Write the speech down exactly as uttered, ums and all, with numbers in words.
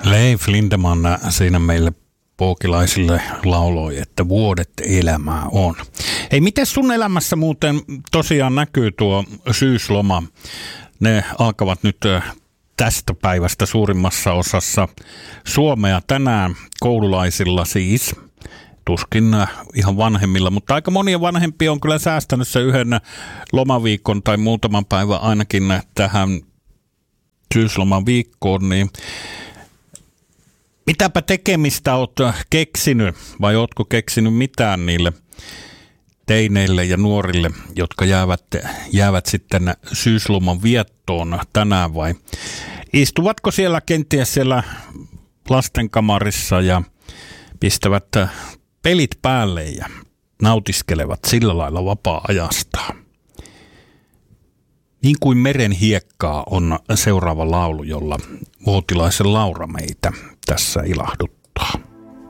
Leif Lindeman siinä meille pookilaisille lauloi, että vuodet elämää on. Ei, miten sun elämässä muuten tosiaan näkyy tuo syysloma? Ne alkavat nyt tästä päivästä suurimmassa osassa Suomea tänään koululaisilla siis. Tuskin ihan vanhemmilla, mutta aika monia vanhempia on kyllä säästänyt se yhden lomaviikon tai muutaman päivän ainakin tähän syysloman viikkoon, niin mitäpä tekemistä oot keksinyt vai ootko keksinyt mitään niille teineille ja nuorille, jotka jäävät, jäävät sitten syysloman viettoon tänään, vai istuvatko siellä kenties siellä lastenkamarissa ja pistävät pelit päälle ja nautiskelevat sillä lailla vapaa-ajastaan? Niin kuin meren hiekkaa on seuraava laulu, jolla Vuotilaisen Laura meitä tässä ilahduttaa.